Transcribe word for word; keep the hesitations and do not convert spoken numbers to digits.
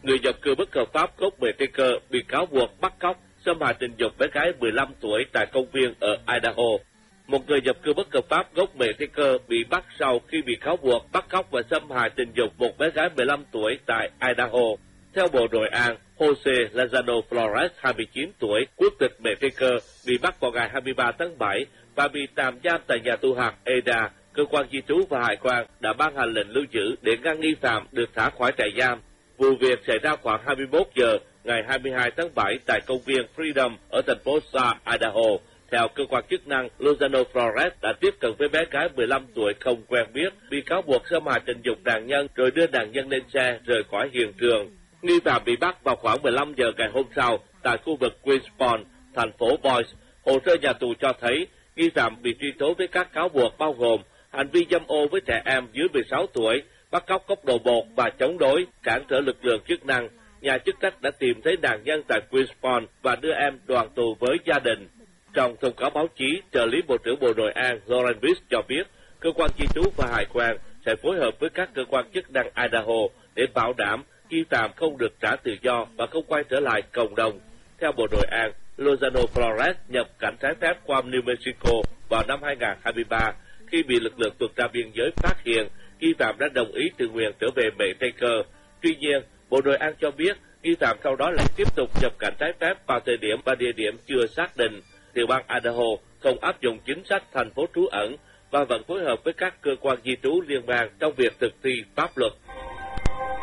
người nhập cư bất hợp pháp gốc Mexico bị cáo buộc bắt cóc, xâm hại tình dục bé gái mười lăm tuổi tại công viên ở Idaho. Một người nhập cư bất hợp pháp gốc Mexico bị bắt sau khi bị cáo buộc bắt cóc và xâm hại tình dục một bé gái mười lăm tuổi tại Idaho. Theo Bộ Nội án, Jose Lozano Flores, hai mươi chín tuổi, quốc tịch Mexico, bị bắt vào ngày hai mươi ba tháng bảy và bị tạm giam tại nhà tù hạt Eda. Cơ quan di trú và hải quan đã ban hành lệnh lưu giữ để ngăn nghi phạm được thả khỏi trại giam. Vụ việc xảy ra khoảng hai mươi mốt giờ ngày hai mươi hai tháng bảy tại công viên Freedom ở thành phố Sa, Idaho. Theo cơ quan chức năng, Lozano Flores đã tiếp cận với bé gái mười lăm tuổi không quen biết, bị cáo buộc xâm hại tình dục nạn nhân rồi đưa nạn nhân lên xe rời khỏi hiện trường. Nghi phạm bị bắt vào khoảng mười lăm giờ ngày hôm sau tại khu vực Queens thành phố Boise. Hồ sơ nhà tù cho thấy nghi phạm bị truy tố với các cáo buộc bao gồm hành vi dâm ô với trẻ em dưới mười sáu tuổi, bắt cóc cốc độ một và chống đối, cản trở lực lượng chức năng. Nhà chức trách đã tìm thấy nạn nhân tại Queens và đưa em đoàn tù với gia đình. Trong thông cáo báo chí, trợ lý Bộ trưởng Bộ Nội án Lauren Biss cho biết, cơ quan di trú và hải quan sẽ phối hợp với các cơ quan chức năng Idaho để bảo đảm nghi phạm không được trả tự do và không quay trở lại cộng đồng. Theo Bộ Nội án, Lozano Flores nhập cảnh trái phép qua New Mexico vào năm hai nghìn không trăm hai mươi ba. Khi bị lực lượng tuần tra biên giới phát hiện, nghi phạm đã đồng ý tự nguyện trở về Mexico. Tuy nhiên, Bộ Nội án cho biết nghi phạm sau đó lại tiếp tục nhập cảnh trái phép vào thời điểm và địa điểm chưa xác định. Tiểu bang Idaho không áp dụng chính sách thành phố trú ẩn và vẫn phối hợp với các cơ quan di trú liên bang trong việc thực thi pháp luật.